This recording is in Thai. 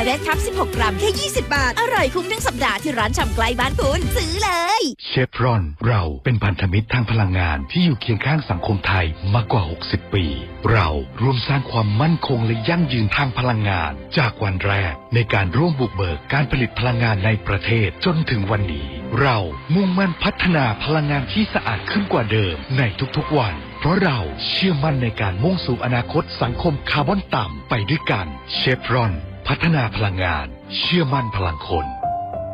แรกครับ16 กรัมแค่20 บาทอร่อยคุ้มทั้งสัปดาห์ที่ร้านชำใกล้บ้านคุณซื้อเลยเชฟรอนเราเป็นพันธมิตรทางพลังงานที่อยู่เคียงข้างสังคมไทยมากกว่า60 ปีเราร่วมสร้างความมั่นคงและยั่งยืนทางพลังงานจากวันแรกในการร่วมบุกเบิกการผลิตพลังงานในประเทศจนถึงวันนี้เรามุ่งมั่นพัฒนาพลังงานที่สะอาดขึ้นกว่าเดิมในทุกๆวันเพราะเราเชื่อมั่นในการมุ่งสู่อนาคตสังคมคาร์บอนต่ำไปด้วยกันเชฟรอนพัฒนาพลังงานเชื่อมั่นพลังคน